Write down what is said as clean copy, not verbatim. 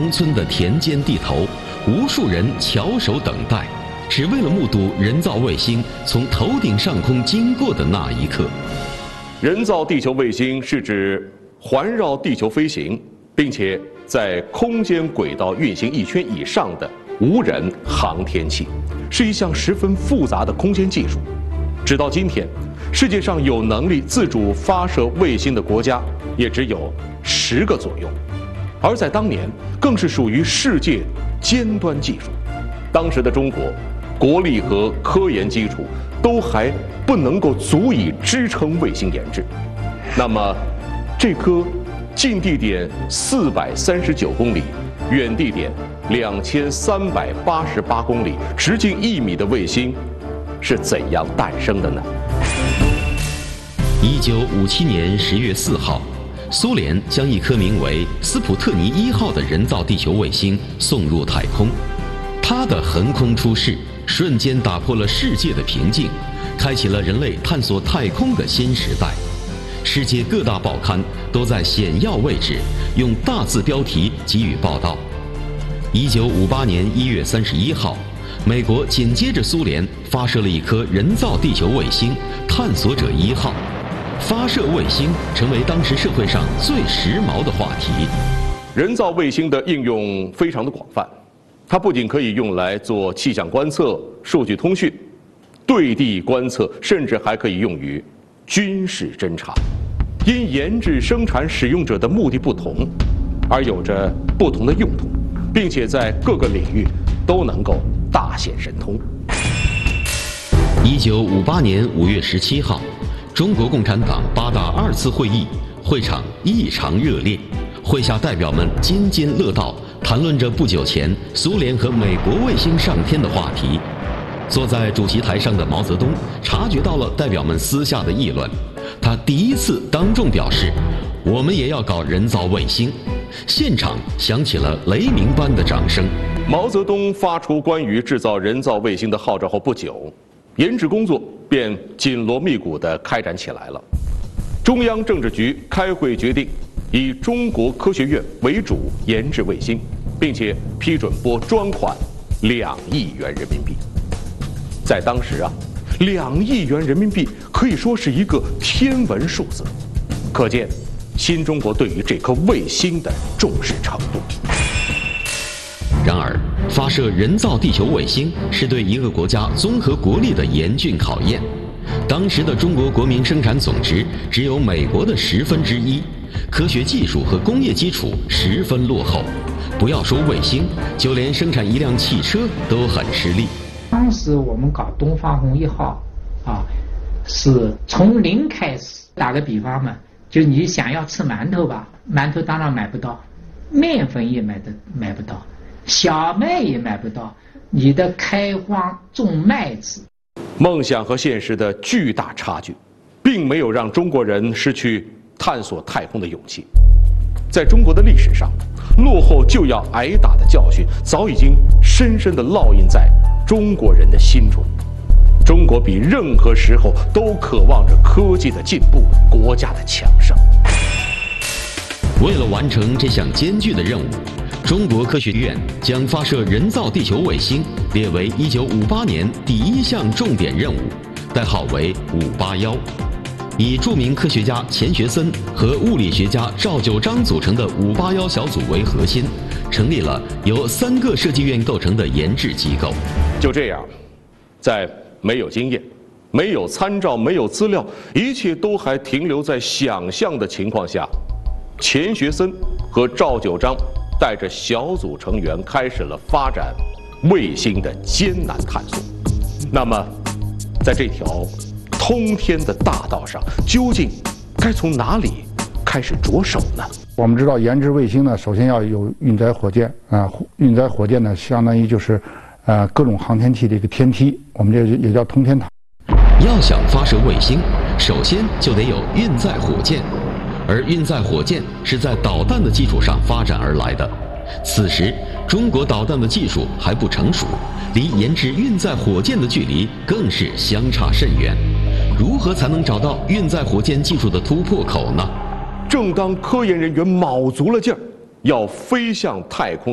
农村的田间地头，无数人翘首等待，只为了目睹人造卫星从头顶上空经过的那一刻。 人造地球卫星是指环绕地球飞行，并且在空间轨道运行1圈以上的无人航天器，是一项十分复杂的空间技术。直到今天，世界上有能力自主发射卫星的国家也只有10个左右，而在当年更是属于世界尖端技术。当时的中国，国力和科研基础都还不能够足以支撑卫星研制。那么，这颗近地点439公里，远地点2388公里，直径1米的卫星是怎样诞生的呢 ？1957年10月4号，苏联将一颗名为斯普特尼1号的人造地球卫星送入太空。它的横空出世，瞬间打破了世界的平静，开启了人类探索太空的新时代。世界各大报刊都在显要位置用大字标题给予报道。1958年1月31号，美国紧接着苏联发射了一颗人造地球卫星探索者1号。发射卫星成为当时社会上最时髦的话题。 人造卫星的应用非常的广泛，它不仅可以用来做气象观测、数据通讯、对地观测，甚至还可以用于军事侦察。因研制、生产、使用者的目的不同，而有着不同的用途，并且在各个领域都能够大显神通。 1958年5月17号，中国共产党8大2次会议会场异常热烈，会下代表们津津乐道，谈论着不久前苏联和美国卫星上天的话题。坐在主席台上的毛泽东察觉到了代表们私下的议论，他第一次当众表示，我们也要搞人造卫星。现场响起了雷鸣般的掌声。 毛泽东发出关于制造人造卫星的号召后不久，研制工作便紧锣密鼓地开展起来了。中央政治局开会决定，以中国科学院为主研制卫星，并且批准拨专款2亿元人民币。在当时啊，2亿元人民币可以说是一个天文数字，可见新中国对于这颗卫星的重视程度。 然而，发射人造地球卫星是对一个国家综合国力的严峻考验。当时的中国国民生产总值只有美国的1/10，科学技术和工业基础十分落后。不要说卫星，就连生产一辆汽车都很吃力。 当时我们搞东方红1号，是从零开始。打个比方嘛，就你想要吃馒头吧，馒头当然买不到，面粉也买不到，小麦也买不到，你的开荒种麦子。 梦想和现实的巨大差距，并没有让中国人失去探索太空的勇气。在中国的历史上，落后就要挨打的教训早已经深深地烙印在中国人的心中。中国比任何时候都渴望着科技的进步，国家的强盛。 为了完成这项艰巨的任务，中国科学院将发射人造地球卫星列为1958年第1项重点任务，代号为581。以著名科学家钱学森和物理学家赵九章组成的581小组为核心，成立了由3个设计院构成的研制机构。 就这样，在没有经验、没有参照、没有资料，一切都还停留在想象的情况下，钱学森和赵九章带着小组成员开始了发展卫星的艰难探索。那么，在这条通天的大道上，究竟该从哪里开始着手呢？ 我们知道，研制卫星呢，首先要有运载火箭运载火箭呢，相当于就是各种航天器的一个天梯，我们这也叫通天塔。 要想发射卫星，首先就得有运载火箭，而运载火箭是在导弹的基础上发展而来的。此时，中国导弹的技术还不成熟，离研制运载火箭的距离更是相差甚远。如何才能找到运载火箭技术的突破口呢？ 正当科研人员卯足了劲儿要飞向太空